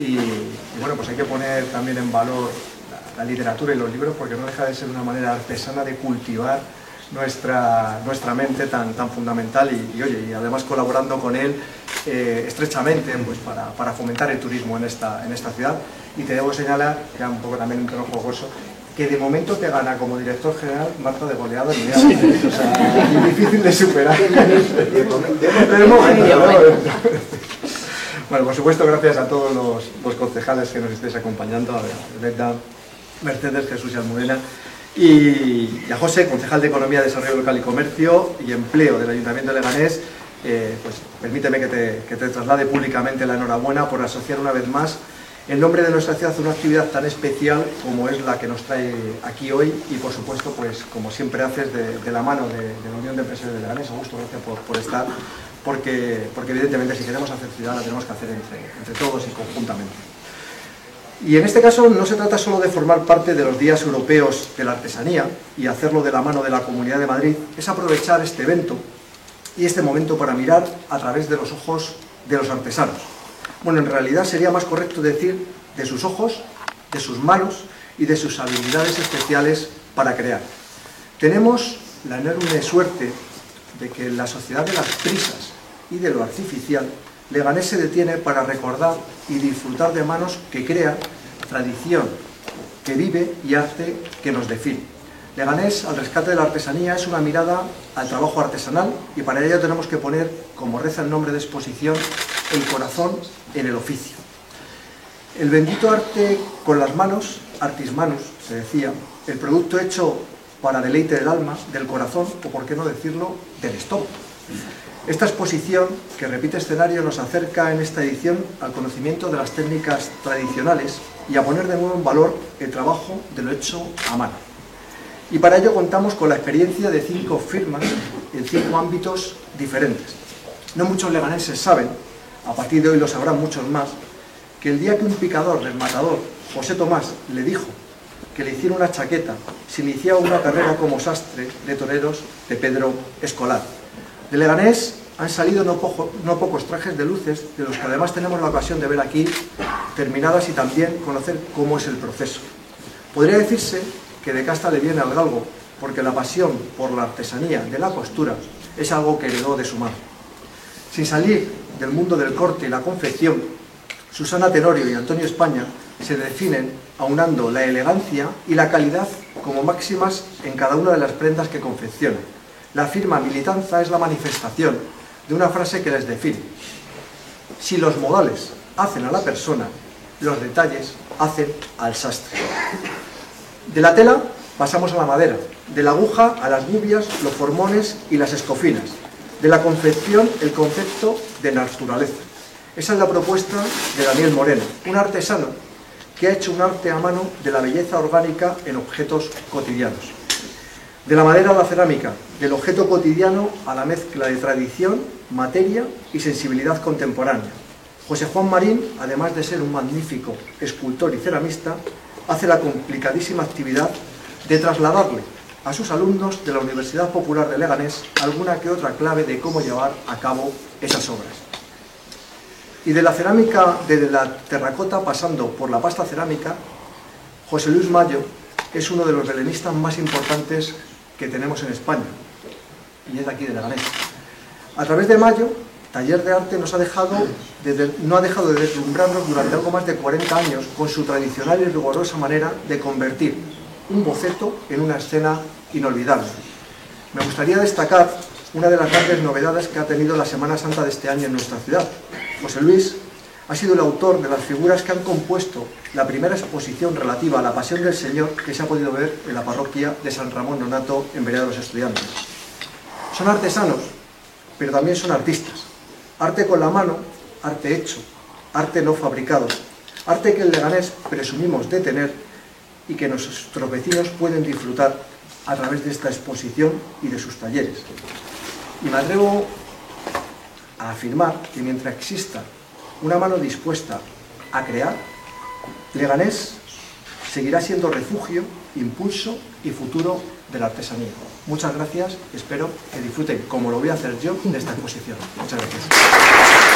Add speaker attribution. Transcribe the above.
Speaker 1: Y bueno, pues hay que poner también en valor la literatura y los libros, porque no deja de ser una manera artesana de cultivar nuestra mente tan fundamental y además colaborando con él estrechamente pues para fomentar el turismo en esta ciudad. Y te debo señalar, que un poco también un tono jugoso, que de momento te gana como director general Marta de goleado en ideas, o sea, difícil de superar. De momento. Bueno, por supuesto, gracias a todos los concejales que nos estéis acompañando, a Beata, Mercedes, Jesús y Almudena, y a José, concejal de Economía, Desarrollo Local y Comercio y Empleo del Ayuntamiento de Leganés. Pues permíteme que te traslade públicamente la enhorabuena por asociar una vez más en nombre de nuestra ciudad una actividad tan especial como es la que nos trae aquí hoy, y por supuesto, pues como siempre haces, de la mano de la Unión de Empresarios de Leganés. Augusto, gracias por estar, porque evidentemente si queremos hacer ciudad la tenemos que hacer entre todos y conjuntamente. Y en este caso no se trata solo de formar parte de los días europeos de la artesanía y hacerlo de la mano de la Comunidad de Madrid, es aprovechar este evento y este momento para mirar a través de los ojos de los artesanos. Bueno, en realidad sería más correcto decir de sus ojos, de sus manos y de sus habilidades especiales para crear. Tenemos la enorme suerte de que en la sociedad de las prisas y de lo artificial, Leganés se detiene para recordar y disfrutar de manos que crean, tradición que vive y arte que nos define. Leganés, al rescate de la artesanía, es una mirada al trabajo artesanal, y para ello tenemos que poner, como reza el nombre de exposición, el corazón en el oficio. El bendito arte con las manos, artis manus, se decía, el producto hecho para deleite del alma, del corazón, o por qué no decirlo, del estómago. Esta exposición, que repite escenario, nos acerca en esta edición al conocimiento de las técnicas tradicionales y a poner de nuevo en valor el trabajo de lo hecho a mano. Y para ello contamos con la experiencia de 5 firmas en 5 ámbitos diferentes. No muchos leganeses saben, a partir de hoy lo sabrán muchos más, que el día que un picador del Matador, José Tomás, le dijo que le hiciera una chaqueta, se iniciaba una carrera como sastre de toreros de Pedro Escolar. De Leganés han salido no pocos trajes de luces, de los que además tenemos la ocasión de ver aquí terminadas y también conocer cómo es el proceso. Podría decirse que de casta le viene al galgo, porque la pasión por la artesanía de la costura es algo que heredó de su madre. Sin salir del mundo del corte y la confección, Susana Tenorio y Antonio España se definen aunando la elegancia y la calidad como máximas en cada una de las prendas que confeccionan. La firma Militanza es la manifestación de una frase que les define: si los modales hacen a la persona, los detalles hacen al sastre. De la tela pasamos a la madera, de la aguja a las gubias, los formones y las escofinas, de la confección el concepto de naturaleza. Esa es la propuesta de Daniel Moreno, un artesano que ha hecho un arte a mano de la belleza orgánica en objetos cotidianos. De la madera a la cerámica, del objeto cotidiano a la mezcla de tradición, materia y sensibilidad contemporánea. José Juan Marín, además de ser un magnífico escultor y ceramista, hace la complicadísima actividad de trasladarle a sus alumnos de la Universidad Popular de Leganés alguna que otra clave de cómo llevar a cabo esas obras. Y de la cerámica, desde la terracota pasando por la pasta cerámica, José Luis Mayo es uno de los belenistas más importantes que tenemos en España, y es de aquí de Leganés. A través de Mayo, Taller de Arte no ha dejado de deslumbrarnos durante algo más de 40 años con su tradicional y rigurosa manera de convertir un boceto en una escena inolvidable. Me gustaría destacar una de las grandes novedades que ha tenido la Semana Santa de este año en nuestra ciudad. José Luis ha sido el autor de las figuras que han compuesto la primera exposición relativa a la Pasión del Señor que se ha podido ver en la parroquia de San Ramón Nonato en Vereda de los Estudiantes. Son artesanos, pero también son artistas. Arte con la mano, arte hecho, arte no fabricado, arte que en Leganés presumimos de tener y que nuestros vecinos pueden disfrutar a través de esta exposición y de sus talleres. Y me atrevo a afirmar que mientras exista una mano dispuesta a crear, Leganés seguirá siendo refugio, impulso y futuro de la artesanía. Muchas gracias, espero que disfruten, como lo voy a hacer yo, de esta exposición. Muchas gracias.